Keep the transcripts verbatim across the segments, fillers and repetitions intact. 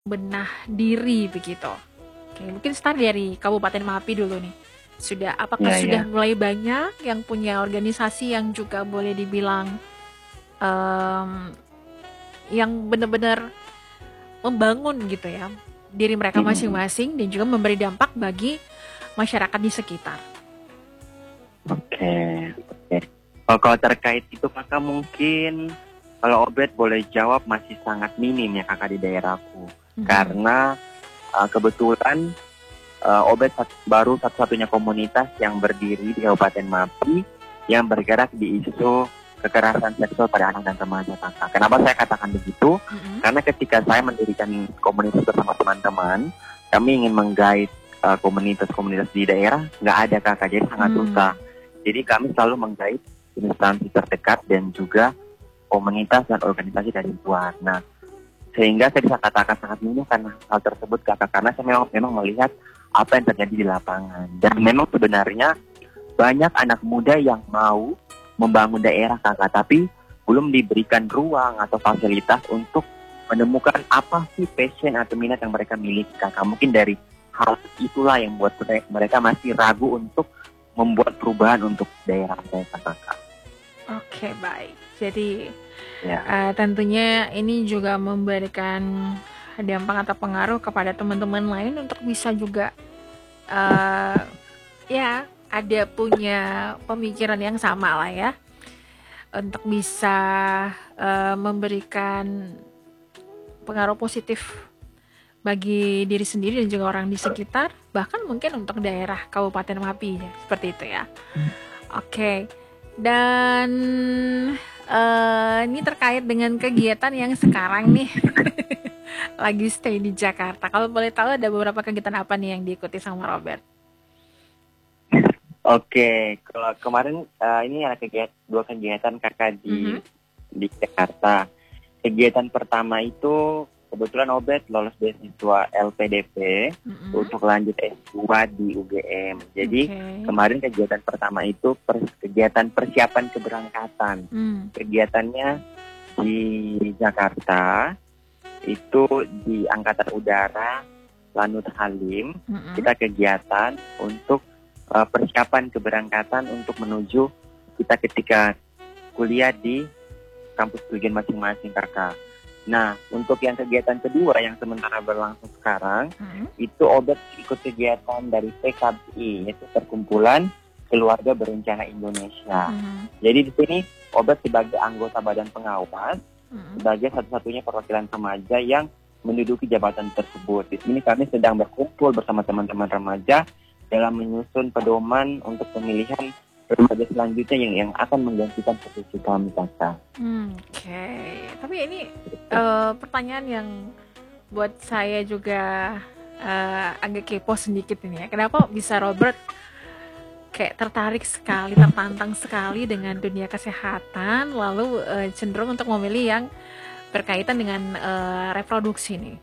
benah diri begitu. Oke, mungkin start dari Kabupaten Mapi dulu nih. Sudah apakah Ya, sudah ya. mulai banyak yang punya organisasi yang juga boleh dibilang em, yang benar-benar membangun gitu ya diri mereka Mm-mm. masing-masing dan juga memberi dampak bagi masyarakat di sekitar. Oke, oke. Oh, kalau terkait itu kakak mungkin kalau Obet boleh jawab masih sangat minim ya kakak di daerahku. Mhm. Karena uh, kebetulan uh, Obet sat- baru satu-satunya komunitas yang berdiri di Kabupaten Mapi yang bergerak di isu kekerasan seksual pada anak dan remaja kakak. Kenapa saya katakan begitu? Mhm. Karena ketika saya mendirikan komunitas bersama teman-teman, kami ingin menggait uh, komunitas-komunitas di daerah, nggak ada kakak, jadi sangat susah. Hmm. Jadi kami selalu menggait instansi terdekat dan juga komunitas dan organisasi dari luar. Nah, sehingga saya bisa katakan sangat minim karena hal tersebut kakak, karena saya memang, memang melihat apa yang terjadi di lapangan. Dan Hmm. memang sebenarnya banyak anak muda yang mau membangun daerah kakak, tapi belum diberikan ruang atau fasilitas untuk menemukan apa sih passion atau minat yang mereka miliki kakak. Mungkin dari hal itulah yang membuat mereka masih ragu untuk membuat perubahan untuk daerah mereka kakak. Oke, baik. Jadi Ya. eh, tentunya ini juga memberikan dampak atau pengaruh kepada teman-teman lain untuk bisa juga eh, ya ada punya pemikiran yang sama lah ya untuk bisa eh, memberikan pengaruh positif bagi diri sendiri dan juga orang di sekitar, bahkan mungkin untuk daerah Kabupaten Mapi, seperti itu ya. Oke, dan eh, ini terkait dengan kegiatan yang sekarang nih lagi stay di Jakarta. Kalau boleh tahu ada beberapa kegiatan apa nih yang diikuti sama Robert? Oke, kalau kemarin uh, ini ada kegiatan dua kegiatan kakak di Mhm. di Jakarta. Kegiatan pertama itu kebetulan Obet lolos beasiswa L P D P Mhm. untuk lanjut S dua di U G M. Jadi Oke. kemarin kegiatan pertama itu per, kegiatan persiapan keberangkatan. Hmm. Kegiatannya di Jakarta itu di Angkatan Udara Lanut Halim. Mhm. Kita kegiatan untuk uh, persiapan keberangkatan untuk menuju kita ketika kuliah di kampus tujuan masing-masing kakak. Nah, untuk yang kegiatan kedua yang sementara berlangsung sekarang, Mhm. itu Obet ikut kegiatan dari P K B I, yaitu Perkumpulan Keluarga Berencana Indonesia. Mhm. Jadi di sini Obet sebagai anggota badan pengawas, Mhm. sebagai satu-satunya perwakilan remaja yang menduduki jabatan tersebut. Di sini kami sedang berkumpul bersama teman-teman remaja dalam menyusun pedoman untuk pemilihan remaja selanjutnya yang yang akan menggantikan posisi kami kakak. Hmm, oke, tapi ini eh, pertanyaan yang buat saya juga eh, agak kepo sedikit ini ya. Kenapa bisa Robert kayak tertarik sekali, tertantang sekali dengan dunia kesehatan, lalu eh, cenderung untuk memilih yang berkaitan dengan eh, reproduksi nih?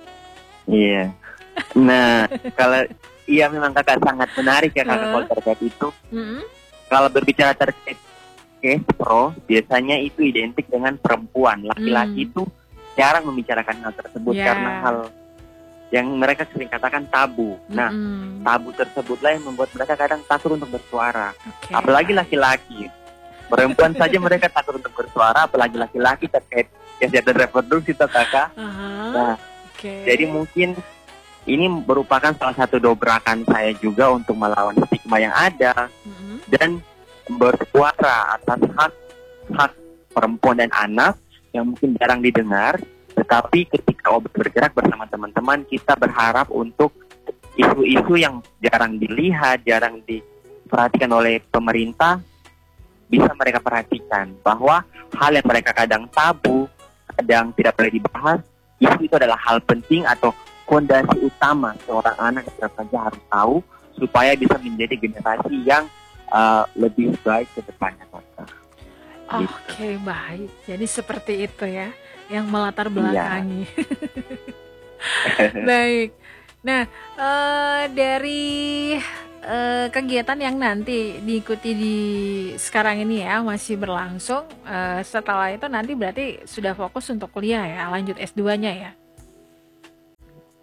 Iya. Nah, kalau iya memang kakak sangat menarik ya kakak Eh, kalau terkait itu. mm-mm. Kalau berbicara terkait case pro, biasanya itu identik dengan perempuan. Laki-laki Hmm, itu jarang membicarakan hal tersebut karena hal ya, yang mereka sering katakan tabu. Nah, mm-mm. tabu tersebutlah yang membuat mereka kadang takut untuk bersuara. Oke, Apalagi baik. laki-laki. Perempuan saja mereka takut untuk bersuara, apalagi laki-laki terkait kesehatan reproduksi itu kakak. Aha, Nah, jadi oke. mungkin ini merupakan salah satu dobrakan saya juga untuk melawan stigma yang ada Mm-mm. dan bersuara atas hak hak perempuan dan anak yang mungkin jarang didengar. Tetapi ketika Obet bergerak bersama teman-teman, kita berharap untuk isu-isu yang jarang dilihat, jarang diperhatikan oleh pemerintah, bisa mereka perhatikan bahwa hal yang mereka kadang tabu, kadang tidak boleh dibahas, isu itu adalah hal penting atau fondasi utama seorang anak yang saja harus tahu supaya bisa menjadi generasi yang uh, lebih baik ke depannya kakak. Gitu. Oke, baik. Jadi seperti itu ya, yang melatar Iya. belakangi. Baik. Nah, eh, dari eh, kegiatan yang nanti diikuti di sekarang ini ya, masih berlangsung. Eh, setelah itu nanti berarti sudah fokus untuk kuliah ya, lanjut S dua-nya ya.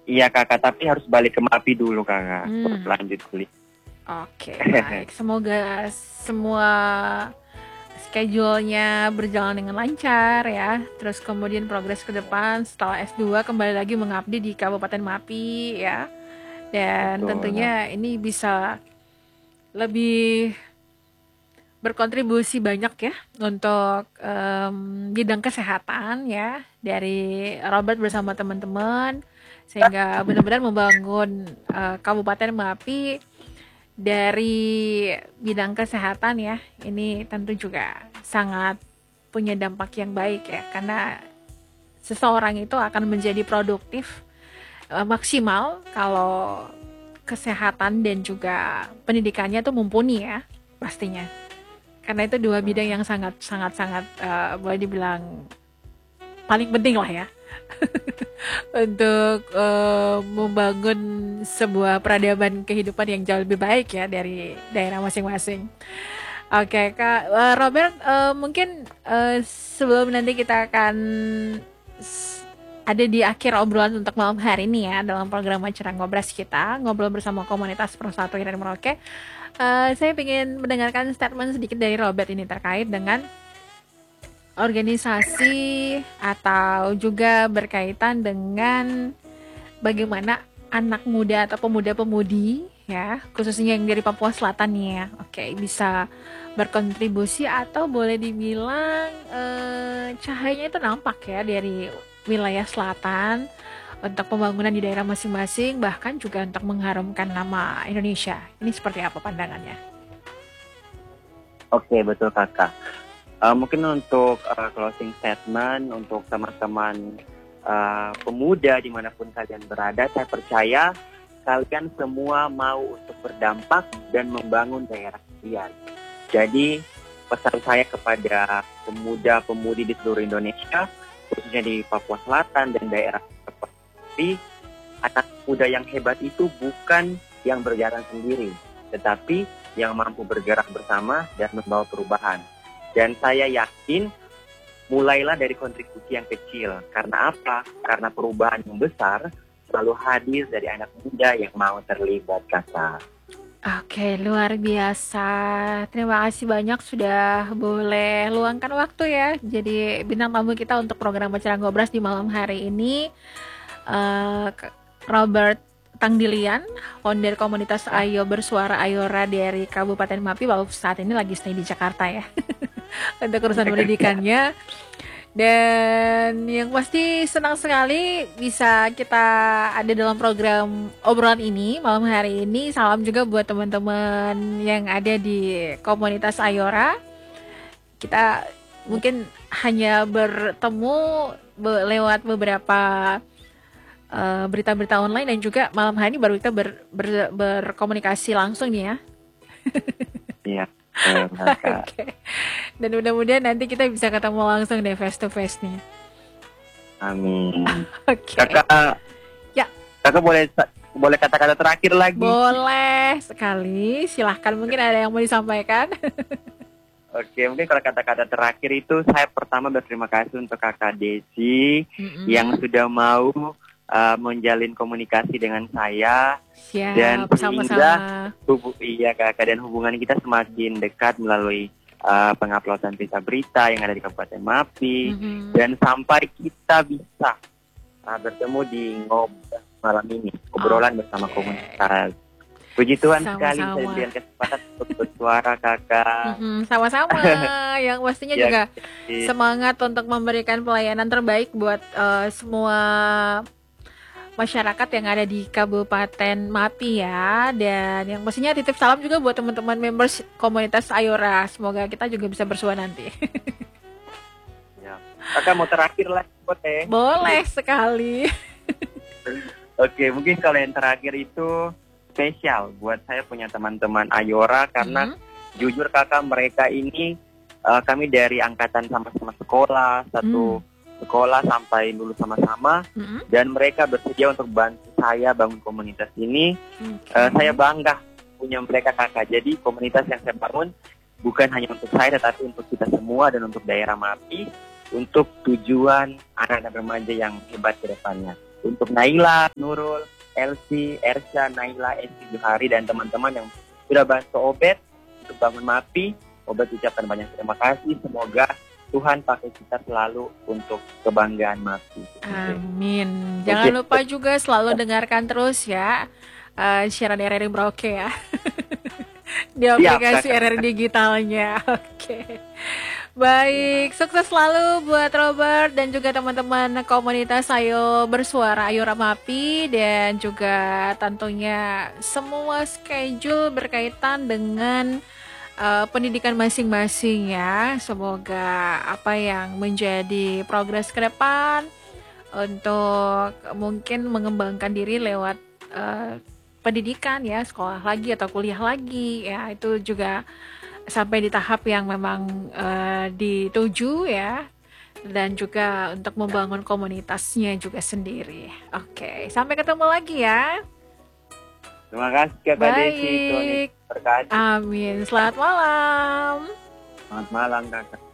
Iya kakak, tapi harus balik ke MAPI dulu kakak, Hmm. terus lanjut kuliah. Oke, baik. Semoga semua schedule-nya berjalan dengan lancar ya. Terus kemudian progres ke depan setelah S dua kembali lagi mengabdi di Kabupaten Mapi ya. Dan Betul. tentunya ini bisa lebih berkontribusi banyak ya untuk em, bidang kesehatan ya dari Robert bersama teman-teman sehingga benar-benar membangun eh, Kabupaten Mapi dari bidang kesehatan ya. Ini tentu juga sangat punya dampak yang baik ya karena seseorang itu akan menjadi produktif eh, maksimal kalau kesehatan dan juga pendidikannya tuh mumpuni ya pastinya. Karena itu dua bidang yang sangat sangat sangat eh, boleh dibilang paling penting lah ya untuk eh, membangun sebuah peradaban kehidupan yang jauh lebih baik ya dari daerah masing-masing. Oke, Kak eh, Robert, eh, mungkin eh, sebelum nanti kita akan s- ada di akhir obrolan untuk malam hari ini ya dalam program acara Ngobras kita, ngobrol bersama komunitas Persatu dari Merauke. Eh, saya ingin mendengarkan statement sedikit dari Robert ini terkait dengan organisasi atau juga berkaitan dengan bagaimana anak muda atau pemuda-pemudi ya, khususnya yang dari Papua Selatan nih ya, oke bisa berkontribusi atau boleh dibilang eh, cahayanya itu nampak ya dari wilayah selatan untuk pembangunan di daerah masing-masing bahkan juga untuk mengharumkan nama Indonesia. Ini seperti apa pandangannya? Oke, betul kakak. Uh, mungkin untuk uh, closing statement untuk teman-teman uh, pemuda dimanapun kalian berada, saya percaya kalian semua mau untuk berdampak dan membangun daerah kalian. Jadi pesan saya kepada pemuda-pemudi di seluruh Indonesia, khususnya di Papua Selatan dan daerah seperti anak muda yang hebat itu bukan yang berjalan sendiri, tetapi yang mampu bergerak bersama dan membawa perubahan. Dan saya yakin mulailah dari kontribusi yang kecil. Karena apa? Karena perubahan yang besar selalu hadir dari anak muda yang mau terlibat, kakak. Oke, luar biasa. Terima kasih banyak sudah boleh luangkan waktu ya. Jadi bintang tamu kita untuk program acara Ngobras di malam hari ini eh, Robert Tangdilian, founder komunitas Ayo Bersuara Ayora dari Kabupaten Mapi, walaupun saat ini lagi stay di Jakarta ya. Untuk urusan pendidikannya. Dan yang pasti senang sekali bisa kita ada dalam program obrolan ini malam hari ini. Salam juga buat teman-teman yang ada di komunitas Ayora. Kita mungkin hanya bertemu be- lewat beberapa uh, berita-berita online dan juga malam hari ini baru kita ber- ber- berkomunikasi langsung nih ya. Iya. Eh, kakak. Oke. Dan mudah-mudahan nanti kita bisa ketemu langsung deh face to face nih. Amin. Oke. Kakak. Ya. Kakak boleh boleh kata-kata terakhir lagi? Boleh sekali. Silahkan, mungkin ada yang mau disampaikan. Oke, mungkin kalau kata-kata terakhir itu saya pertama berterima kasih untuk kakak Desi Mm-mm. yang sudah mau uh, menjalin komunikasi dengan saya. Siap, Dan sama-sama. sehingga hubu- iya kakak dan hubungan kita semakin dekat melalui uh, penguploadan berita-berita yang ada di Kabupaten Mapi. Mhm. Dan sampai kita bisa uh, bertemu di ngobrol malam ini, obrolan bersama Oke. komunitas. Puji Tuhan sekali Sama-sama. saya diberikan kesempatan untuk bersuara kakak. Mhm, sama-sama. Yang pastinya Ya, juga iya. semangat untuk memberikan pelayanan terbaik buat eh, semua masyarakat yang ada di Kabupaten Mapi ya. Dan yang pastinya titip salam juga buat teman-teman members komunitas Ayora. Semoga kita juga bisa bersua nanti. Ya. Kakak mau terakhir lah, boleh? Boleh sekali. Oke, mungkin kalau yang terakhir itu spesial buat saya punya teman-teman Ayora karena Mhm. jujur kakak mereka ini uh, kami dari angkatan sama-sama sekolah, satu sekolah sampai lulus sama-sama Mhm. dan mereka bersedia untuk bantu saya bangun komunitas ini. Oke. Uh, saya bangga punya mereka kakak. Jadi komunitas yang saya bangun bukan hanya untuk saya tetapi untuk kita semua dan untuk daerah Mapi untuk tujuan anak-anak remaja yang hebat ke depannya. untuk Naila, Nurul, Elsie, Ersha, Naila, Esti, Johari, dan teman-teman yang sudah bantu Obet untuk bangun MAPI. Obet ucapkan banyak terima kasih. Semoga Tuhan pakai kita selalu untuk kebanggaan MAPI. Amin. Jangan lupa juga selalu dengarkan terus ya uh, siaran R R I Merauke ya. Di aplikasi R R I digitalnya. Oke. Baik, sukses selalu buat Robert dan juga teman-teman komunitas Ayo Bersuara, Ayo Ramapi, dan juga tentunya semua schedule berkaitan dengan uh, pendidikan masing-masing ya. Semoga apa yang menjadi progres ke depan untuk mungkin mengembangkan diri lewat uh, pendidikan ya, sekolah lagi atau kuliah lagi ya, itu juga sampai di tahap yang memang uh, dituju ya, dan juga untuk membangun komunitasnya juga sendiri. Oke, sampai ketemu lagi ya. Terima kasih Kak Desi. Baik. Amin. Selamat malam. Selamat malam Kakak.